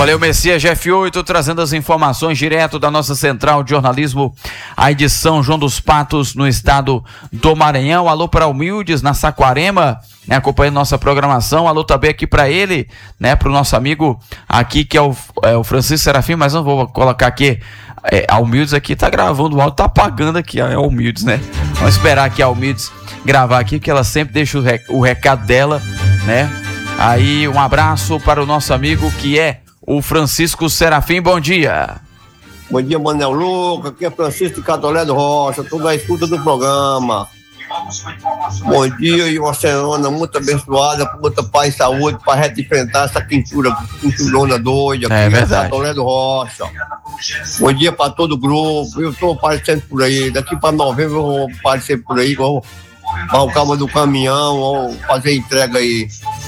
Valeu, Messias F8, trazendo as informações direto da nossa central de jornalismo, a edição João dos Patos, no estado do Maranhão. Alô para Humildes, na Saquarema, né, acompanhando nossa programação. Alô também aqui para ele, né, para o nosso amigo aqui, que é o Francisco Serafim, mas não vou colocar aqui. A Humildes aqui tá gravando o áudio, tá apagando aqui a Humildes, né? Vamos esperar aqui a Humildes gravar aqui, que ela sempre deixa o recado dela, né? Aí, um abraço para o nosso amigo que é o Francisco Serafim. Bom dia. Bom dia, Manel Lucas. Aqui é Francisco de Catolé do Rocha. Estou na escuta do programa. Bom dia e uma semana muito abençoada, com muita paz e saúde para a gente enfrentar essa quinturona doida aqui. É verdade. Catolé do Rocha. Bom dia para todo o grupo. Eu estou aparecendo por aí. Daqui para novembro eu vou aparecer por aí. Vou para o cabo do caminhão, vou fazer entrega aí.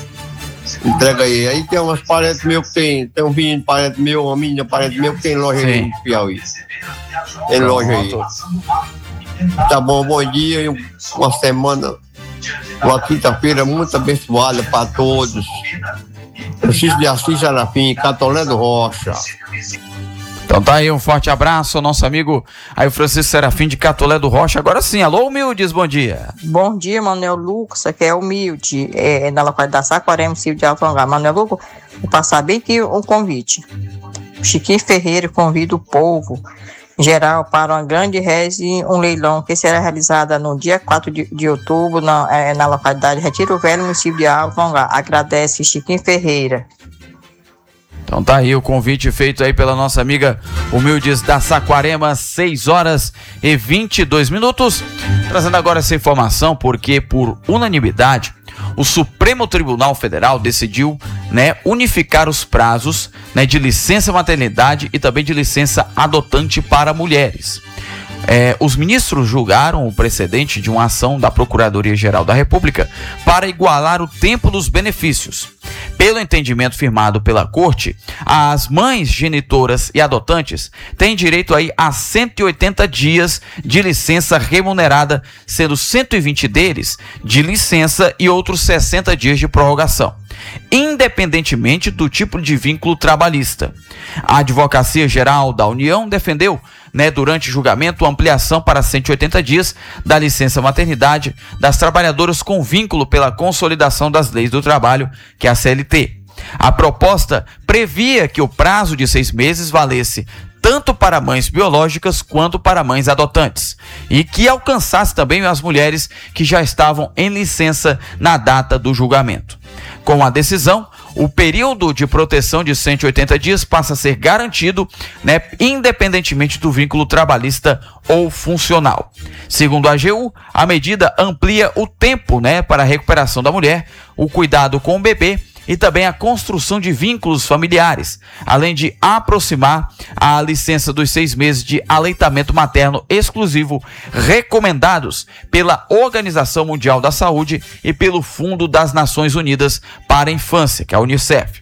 Aí tem umas parentes meus que tem um menino parente meu, uma menina parente meu que tem loja aí no Piauí. Tem loja aí. Tá bom, bom dia e uma semana, uma quinta-feira muito abençoada para todos. Francisco de Assis Serafim, Catolé do Rocha. Então tá aí, um forte abraço ao nosso amigo aí, o Francisco Serafim de Catolé do Rocha. Agora sim, alô Humildes, bom dia. Bom dia, Manuel Lucas, aqui é Humilde, na localidade da Saquarema, município de Alto Hangar. Manuel Lucas, vou passar bem aqui um convite. Chiquinho Ferreira convida o povo em geral para uma grande reze, um leilão que será realizada no dia 4 de outubro na localidade Retiro Velho, município de Alto Hangar. Agradece Chiquinho Ferreira. Então tá aí o convite feito aí pela nossa amiga Humildes da Saquarema, 6h22, trazendo agora essa informação porque por unanimidade o Supremo Tribunal Federal decidiu, né, unificar os prazos, né, de licença maternidade e também de licença adotante para mulheres. Os ministros julgaram o precedente de uma ação da Procuradoria-Geral da República para igualar o tempo dos benefícios. Pelo entendimento firmado pela Corte, as mães genitoras e adotantes têm direito aí a 180 dias de licença remunerada, sendo 120 deles de licença e outros 60 dias de prorrogação, independentemente do tipo de vínculo trabalhista. A Advocacia Geral da União defendeu, né, durante o julgamento, a ampliação para 180 dias da licença maternidade das trabalhadoras com vínculo pela Consolidação das Leis do Trabalho, que é a CLT. A proposta previa que o prazo de 6 meses valesse tanto para mães biológicas quanto para mães adotantes, e que alcançasse também as mulheres que já estavam em licença na data do julgamento. Com a decisão, o período de proteção de 180 dias passa a ser garantido, né, independentemente do vínculo trabalhista ou funcional. Segundo a AGU, a medida amplia o tempo, né, para a recuperação da mulher, o cuidado com o bebê e também a construção de vínculos familiares, além de aproximar a licença dos 6 meses de aleitamento materno exclusivo recomendados pela Organização Mundial da Saúde e pelo Fundo das Nações Unidas para a Infância, que é a UNICEF.